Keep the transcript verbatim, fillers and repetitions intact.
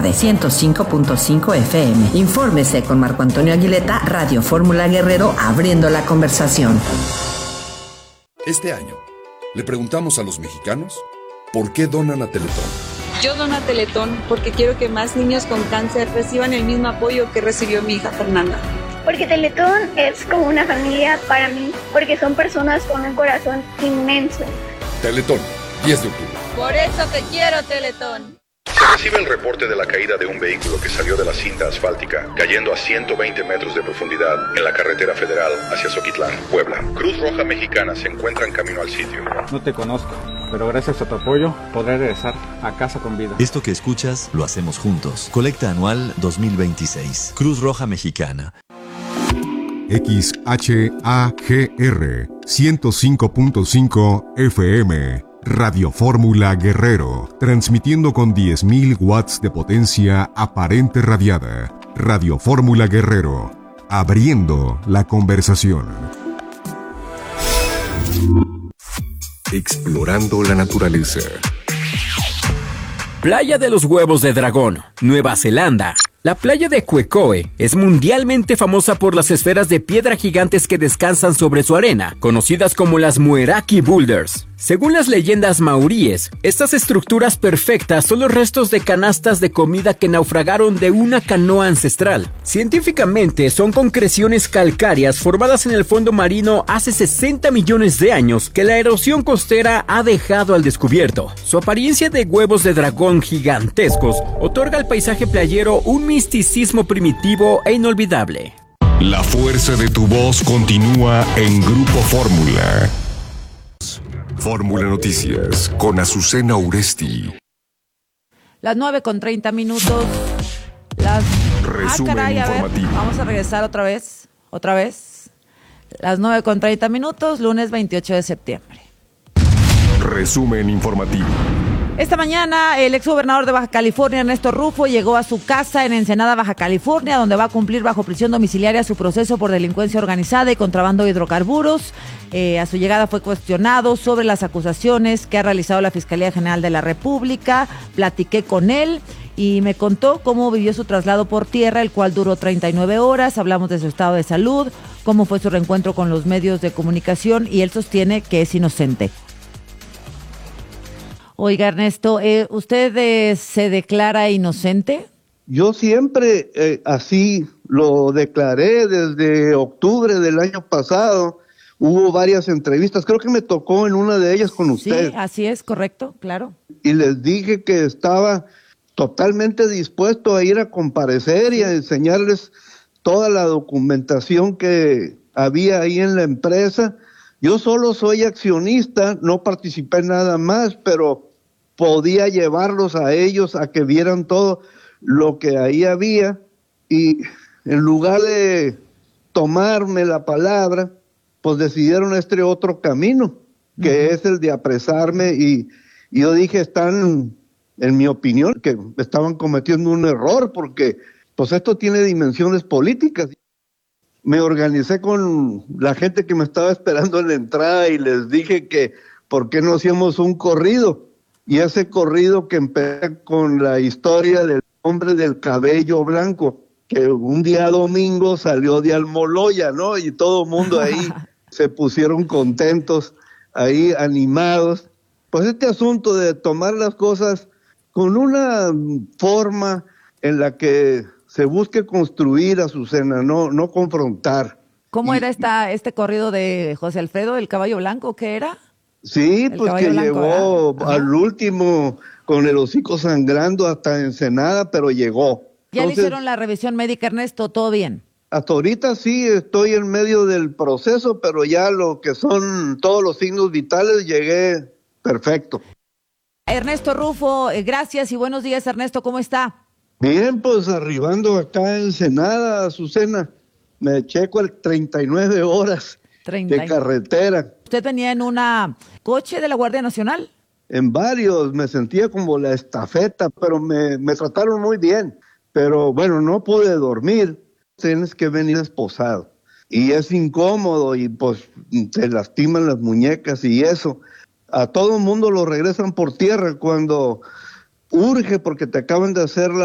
tarde, ciento cinco punto cinco F M. Infórmese con Marco Antonio Aguileta, Radio Fórmula Guerrero, abriendo la conversación. Este año, le preguntamos a los mexicanos por qué donan a Teletón. Yo dono a Teletón porque quiero que más niños con cáncer reciban el mismo apoyo que recibió mi hija Fernanda. Porque Teletón es como una familia para mí, porque son personas con un corazón inmenso. Teletón, diez de octubre. Por eso te quiero, Teletón. Se recibe el reporte de la caída de un vehículo que salió de la cinta asfáltica, cayendo a ciento veinte metros de profundidad en la carretera federal hacia Zoquitlán, Puebla. Cruz Roja Mexicana se encuentra en camino al sitio. No te conozco, pero gracias a tu apoyo podré regresar a casa con vida. Esto que escuchas lo hacemos juntos. Colecta anual dos mil veintiséis. Cruz Roja Mexicana. X H A G R ciento cinco punto cinco F M. Radio Fórmula Guerrero, transmitiendo con diez mil watts de potencia aparente radiada. Radio Fórmula Guerrero, abriendo la conversación. Explorando la naturaleza. Playa de los Huevos de Dragón, Nueva Zelanda. La playa de Quecoe es mundialmente famosa por las esferas de piedra gigantes que descansan sobre su arena, conocidas como las Mueraki Boulders. Según las leyendas maoríes, estas estructuras perfectas son los restos de canastas de comida que naufragaron de una canoa ancestral. Científicamente, son concreciones calcáreas formadas en el fondo marino hace sesenta millones de años que la erosión costera ha dejado al descubierto. Su apariencia de huevos de dragón gigantescos otorga al paisaje playero un misticismo primitivo e inolvidable. La fuerza de tu voz continúa en Grupo Fórmula. Fórmula Noticias con Azucena Uresti. Las nueve con treinta minutos. Las... Resumen ah, caray, a ver, informativo. vamos a regresar otra vez. Otra vez. Las nueve con treinta minutos, lunes veintiocho de septiembre. Resumen informativo. Esta mañana, el exgobernador de Baja California, Ernesto Rufo, llegó a su casa en Ensenada, Baja California, donde va a cumplir bajo prisión domiciliaria su proceso por delincuencia organizada y contrabando de hidrocarburos. Eh, a su llegada fue cuestionado sobre las acusaciones que ha realizado la Fiscalía General de la República. Platiqué con él y me contó cómo vivió su traslado por tierra, el cual duró treinta y nueve horas. Hablamos de su estado de salud, cómo fue su reencuentro con los medios de comunicación, y él sostiene que es inocente. Oiga, Ernesto, eh, ¿usted eh, se declara inocente? Yo siempre eh, así lo declaré desde octubre del año pasado. Hubo varias entrevistas, creo que me tocó en una de ellas con usted. Sí, así es, correcto, claro. Y les dije que estaba totalmente dispuesto a ir a comparecer y a enseñarles toda la documentación que había ahí en la empresa. Yo solo soy accionista, no participé en nada más, pero podía llevarlos a ellos a que vieran todo lo que ahí había, y en lugar de tomarme la palabra, pues decidieron este otro camino, que uh-huh. es el de apresarme, y, y yo dije, están, en mi opinión, que estaban cometiendo un error, porque pues esto tiene dimensiones políticas. Me organicé con la gente que me estaba esperando en la entrada y les dije que por qué no hacíamos un corrido. Y ese corrido que empezó con la historia del hombre del cabello blanco, que un día domingo salió de Almoloya, ¿no? Y todo el mundo ahí se pusieron contentos, ahí animados. Pues este asunto de tomar las cosas con una forma en la que se busque construir, Azucena, no, no confrontar. ¿Cómo y, era esta, este corrido de José Alfredo, el caballo blanco? ¿Qué era? Sí, el pues que blanco, llegó al último con el hocico sangrando hasta Ensenada, pero llegó. ¿Ya Entonces, le hicieron la revisión médica, Ernesto? ¿Todo bien? Hasta ahorita sí, estoy en medio del proceso, pero ya lo que son todos los signos vitales llegué perfecto. Ernesto Rufo, eh, gracias y buenos días, Ernesto, ¿cómo está? Bien, pues arribando acá en Ensenada, Azucena, me eché treinta y nueve horas treinta de carretera. ¿Usted venía en una coche de la Guardia Nacional? En varios, me sentía como la estafeta, pero me, me trataron muy bien. Pero bueno, no pude dormir, tienes que venir esposado. Y es incómodo y pues te lastiman las muñecas y eso. A todo el mundo lo regresan por tierra cuando urge porque te acaban de hacer la